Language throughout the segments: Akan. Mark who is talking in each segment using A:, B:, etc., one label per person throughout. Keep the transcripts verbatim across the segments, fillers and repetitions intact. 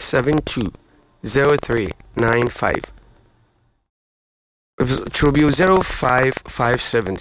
A: seven two zero three nine five. Trubio zero five five seven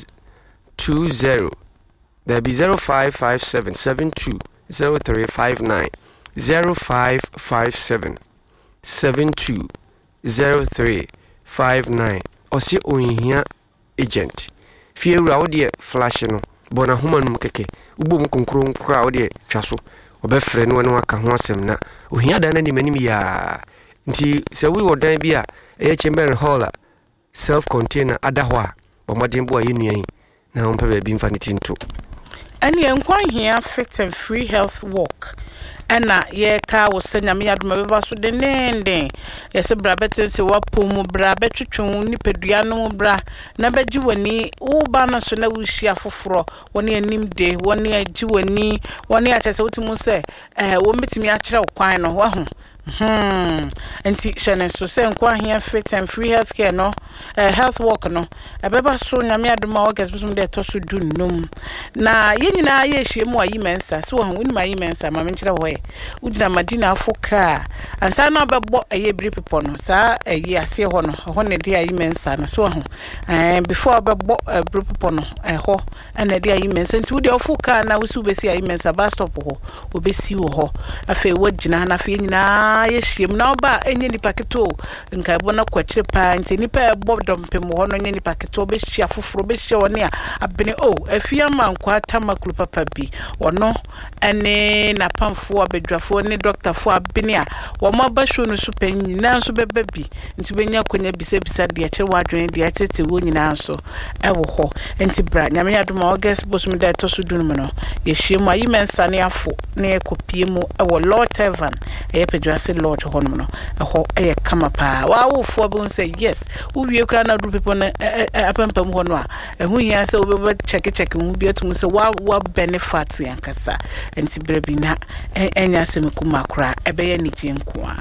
A: two zero. There be zero five five seven seven two zero three five nine. Zero five five seven seven two zero three five nine. Osi onhia agent. Fie wura wo de flash no bona homa num keke. Ubo mu konkro nkra wo de twaso. Obefre no no aka ho asem na. Ohia dan na manim ya. Nti se wi wodan bi a eye chamber hall self-contained adahwa bomodin bo ayenuan na on pa ba bi mfaniti nto.
B: Any enkwan here fit and free health walk. Ena ye ka wo senya me adoma beba so de nende ye se bra betense wapomu bra betwetwe ni pedua no bra na beji wani wo ba no so na wo hia foforo woni anim de woni aji wani woni achese wotimu se eh wo metimi a kire wo kwan no wa ho Hmm. And see, Shannon, so say, inquire here fit and free healthcare, no, uh, health walk, no. A beba soon, I made my work as some day to do no. Now, yen na ye she more immense, so I win my immense, I'm a away. Udna Madina for car, and son of a bought a year brief upon, sir, a year see one, one a dear immense, and so on. And before I bought a brief upon a ho, and a dear immense, and to the full car now, we soon be see a immense a bus stop ho, will be see ho. A fair word, Jana, Fina. Yes, you know about any paqueto, and Cabona quetch pint, any pair of bottom pemo, any paqueto, be cheerful for be show near. I've been oh, a few man quite tamacle papa be, or no, and then a pump for a bedra for any doctor for a binia, or more bashun supen, now so baby, and to be near when you be beside the actual water, the attitude winning answer. I will ho, and to brand. Yamia do more guest bosom that to Sudumano. Yes, she my immense near four, near Copiemo, our Lord Tevan, a pedras. Lord Honmono, a ho a kama pa. Wow, four bones say yes. Who be a crown of people a pampam honwa, and who has over check it check and will be able to say, what what benefits Yankasa and Sibrebina and Yasemukuma cry a bayanity qua.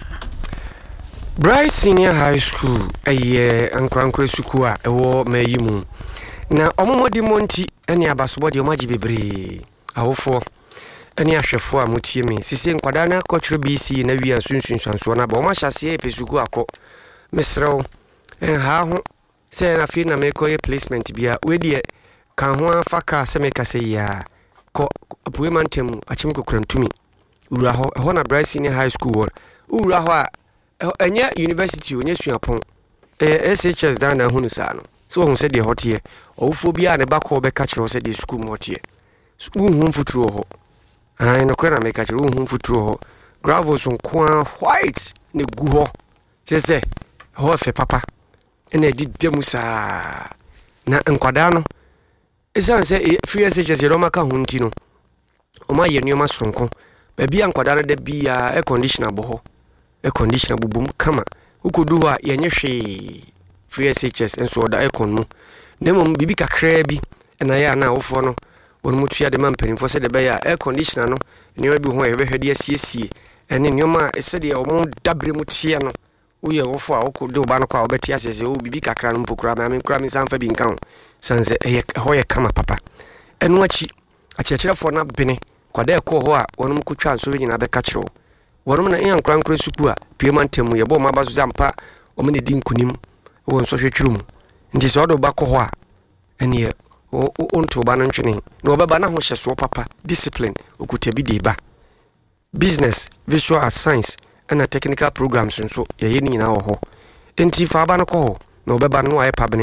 A: Bright Senior High School, a year and Crankre Sukua, a war may you moon. Now, Omo de Monti, any abasbody or Majibre. Our four. Any ashefo a mutie me sisi nkwada na akotwere B C na wi asunsun sanso na ba o ma hyase epesugu akọ mesrew en ha ho se na fi na me koye placement bia we de kan ho afaka se me kase ya ko apuemantem achim kokrantumi ura ho ho na Bright Senior High School ura ho a enya university onye suapon eh S H S dan na hunu sa no so ho se de hotie ofo bia ne ba ko be ka kire se de school mo hotie hu hu futuro ho I no kwena make a room futuro gravels on kwa white ne gu ho je se ho fe papa ene di demusa na nkwada no esan se free S H S yero maka hunti no o ma ye nyoma sonko ba bia nkwada no da bia air conditioner bo ho air conditioner bubum kama ukodu ho a ye nyehwe free S H S enso da aircon mu nemo bibi kakra bi na ya na wofo no won mutua de mampani fo se de be ya air conditioner no nyoma bi ho e be hwede asiesie ene nyoma ese de o mo dabre mu tie no wo ye wofo a wokodu ba no kwa obeti asese o bibi kakra no mpokura ma me kura me sanfa bi nkan sanse e ho ye kama papa enu achi achechirefo na bene kwada ekọ ho a wonum kotwa nso nyina be ka kiro wonum na yan krankra suku a piemantem ye bo ma baso zampa o me ne di nkunim wo nso hwetwirum ndi so do ba kọ ho a ene o onto ba no ntwene na obeba na ho hyeso papa discipline okutabi de ba business visual art science and technical programs nso ye ye ni nyina ho enti fa ba no kọ ho na obeba no aye pabene